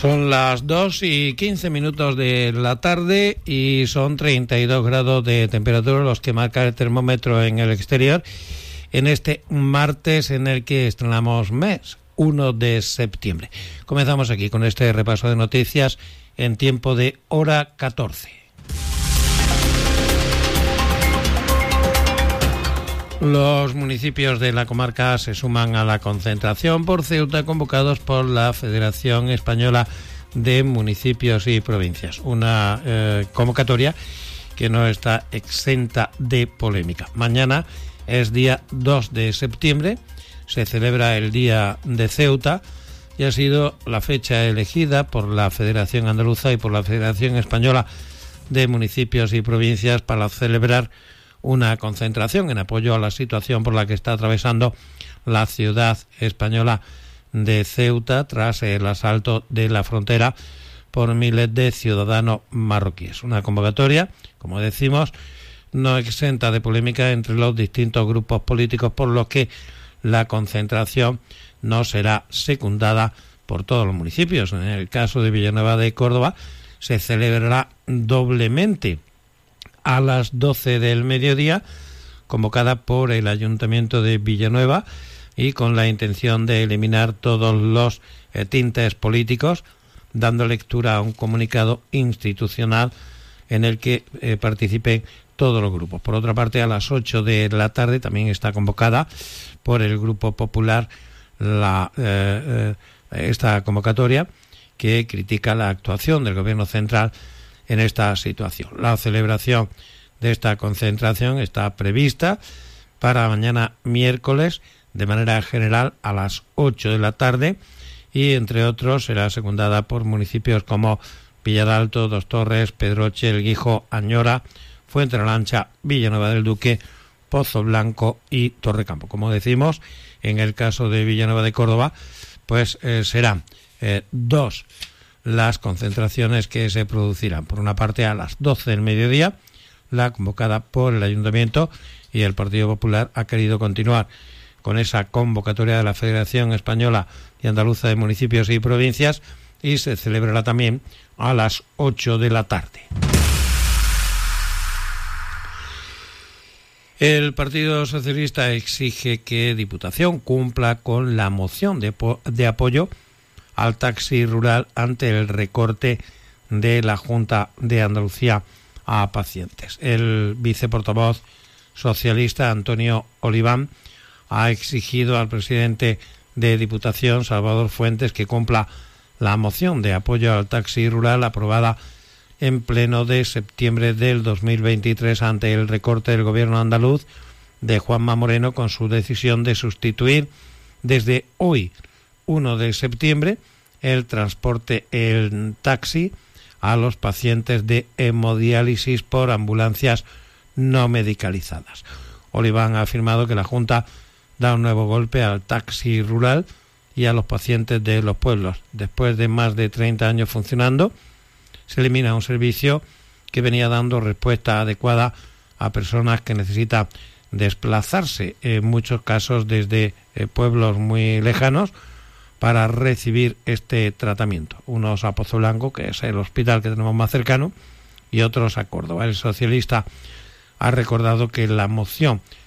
Son las 2:15 de la tarde y son 32 grados de temperatura los que marca el termómetro en el exterior en este martes en el que estrenamos mes, 1 de septiembre. Comenzamos aquí con este repaso de noticias en tiempo de hora 14. Los municipios de la comarca se suman a la concentración por Ceuta convocados por la Federación Española de Municipios y Provincias. Una convocatoria que no está exenta de polémica. Mañana es día 2 de septiembre, se celebra el Día de Ceuta y ha sido la fecha elegida por la Federación Andaluza y por la Federación Española de Municipios y Provincias para celebrar una concentración en apoyo a la situación por la que está atravesando la ciudad española de Ceuta tras el asalto de la frontera por miles de ciudadanos marroquíes. Una convocatoria, como decimos, no exenta de polémica entre los distintos grupos políticos, por lo que la concentración no será secundada por todos los municipios. En el caso de Villanueva de Córdoba se celebrará doblemente a las 12 del mediodía, convocada por el Ayuntamiento de Villanueva y con la intención de eliminar todos los tintes políticos, dando lectura a un comunicado institucional en el que participen todos los grupos. Por otra parte, a las 8 de la tarde también está convocada por el Grupo Popular esta convocatoria que critica la actuación del Gobierno central en esta situación. La celebración de esta concentración está prevista para mañana miércoles de manera general a las 8 de la tarde y entre otros será secundada por municipios como Villaralto, Dos Torres, Pedroche, El Guijo, Añora, Fuenterolancha, Villanueva del Duque, Pozo Blanco y Torrecampo. Como decimos, en el caso de Villanueva de Córdoba, pues serán dos las concentraciones que se producirán. Por una parte, a las 12 del mediodía, la convocada por el Ayuntamiento, y el Partido Popular ha querido continuar con esa convocatoria de la Federación Española y Andaluza de Municipios y Provincias, y se celebrará también a las 8 de la tarde. El Partido Socialista exige que Diputación cumpla con la moción de apoyo al taxi rural ante el recorte de la Junta de Andalucía a pacientes. El viceportavoz socialista Antonio Oliván ha exigido al presidente de Diputación, Salvador Fuentes, que cumpla la moción de apoyo al taxi rural aprobada en pleno de septiembre del 2023 ante el recorte del gobierno andaluz de Juanma Moreno, con su decisión de sustituir desde hoy 1 de septiembre el transporte en taxi a los pacientes de hemodiálisis por ambulancias no medicalizadas. Oliván ha afirmado que la Junta da un nuevo golpe al taxi rural y a los pacientes de los pueblos. Después de más de 30 años funcionando, se elimina un servicio que venía dando respuesta adecuada a personas que necesitan desplazarse, en muchos casos desde pueblos muy lejanos, para recibir este tratamiento. Unos a Pozo Blanco, que es el hospital que tenemos más cercano, y otros a Córdoba. El socialista ha recordado que la moción